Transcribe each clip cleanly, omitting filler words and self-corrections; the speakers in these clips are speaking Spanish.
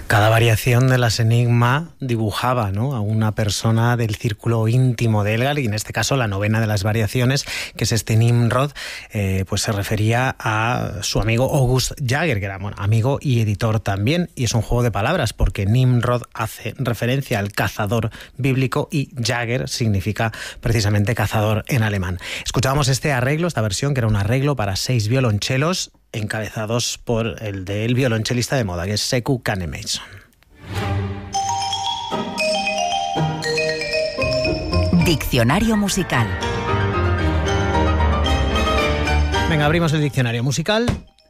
Cada variación de las Enigma dibujaba, ¿no?, a una persona del círculo íntimo de Elgar, y en este caso la novena de las variaciones, que es este Nimrod, pues se refería a su amigo August Jäger, que era, bueno, amigo y editor también, y es un juego de palabras porque Nimrod hace referencia al cazador bíblico y Jäger significa precisamente cazador en alemán. Escuchábamos este arreglo, esta versión, que era un arreglo para 6 violonchelos, encabezados por el del violonchelista de moda, que es Sekou Kanemason. Diccionario musical. Venga, abrimos el diccionario musical.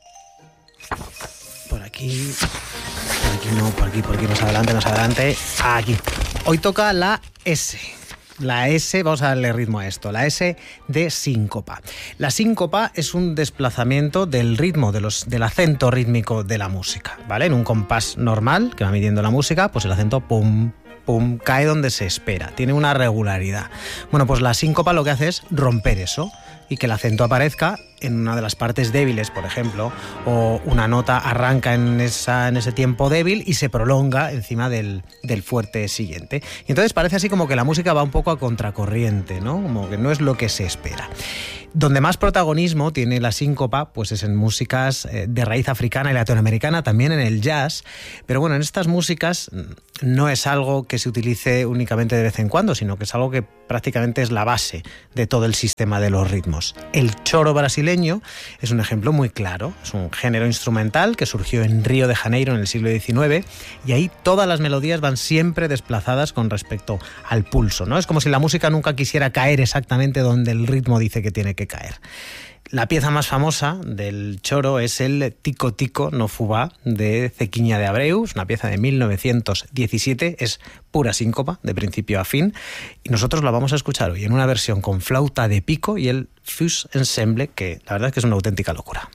Por aquí no, por aquí, más adelante, aquí. Hoy toca la S. La S, vamos a darle ritmo a esto, la S de síncopa. La síncopa es un desplazamiento del ritmo, del acento rítmico de la música, ¿vale? En un compás normal que va midiendo la música, pues el acento pum, pum, cae donde se espera, tiene una regularidad. Bueno, pues la síncopa lo que hace es romper eso y que el acento aparezca en una de las partes débiles, por ejemplo, o una nota arranca en ese tiempo débil y se prolonga encima del fuerte siguiente. Y entonces parece así como que la música va un poco a contracorriente, ¿no? Como que no es lo que se espera. Donde más protagonismo tiene la síncopa, pues es en músicas de raíz africana y latinoamericana, también en el jazz. Pero bueno, en estas músicas no es algo que se utilice únicamente de vez en cuando, sino que es algo que prácticamente es la base de todo el sistema de los ritmos. El choro brasileño es un ejemplo muy claro. Es un género instrumental que surgió en Río de Janeiro en el siglo XIX, y ahí todas las melodías van siempre desplazadas con respecto al pulso, ¿no? Es como si la música nunca quisiera caer exactamente donde el ritmo dice que tiene que caer. La pieza más famosa del choro es el Tico Tico no Fubá de Zequiña de Abreu, una pieza de 1917, es pura síncopa de principio a fin, y nosotros la vamos a escuchar hoy en una versión con flauta de pico y el Fus Ensemble, que la verdad es que es una auténtica locura.